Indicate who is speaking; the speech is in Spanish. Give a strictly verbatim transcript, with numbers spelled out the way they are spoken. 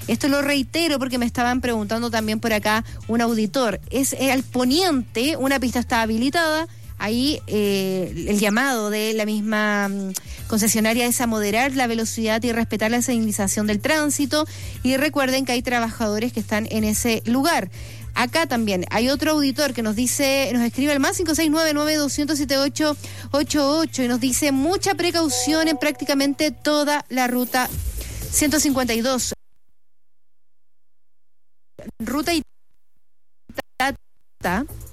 Speaker 1: Esto lo reitero porque me estaban preguntando también por acá un auditor. Es al poniente, una pista está habilitada. Ahí eh, el llamado de la misma um, concesionaria es a moderar la velocidad y respetar la señalización del tránsito. Y recuerden que hay trabajadores que están en ese lugar. Acá también hay otro auditor que nos dice, nos escribe al más cinco seis nueve nueve dos cero siete ocho ocho ocho y nos dice mucha precaución en prácticamente toda la ruta ciento cincuenta y dos. Ruta Itata